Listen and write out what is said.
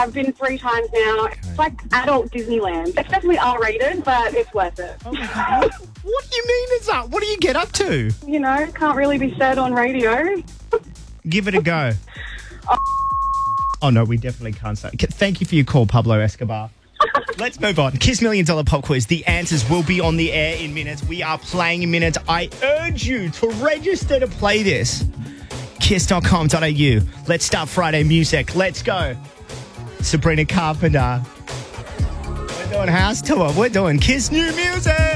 I've been 3 times now. It's like adult Disneyland. It's definitely R-rated, but it's worth it. Oh my God. What do you mean it's up? What do you get up to? You know, can't really be said on radio. Give it a go. Oh, no, we definitely can't say. Thank you for your call, Pablo Escobar. Let's move on. Kiss $1 Million Pop Quiz. The answers will be on the air in minutes. We are playing in minutes. I urge you to register to play this. Kiss.com.au. Let's start Friday music. Let's go. Sabrina Carpenter. We're doing house tour. We're doing Kiss new music.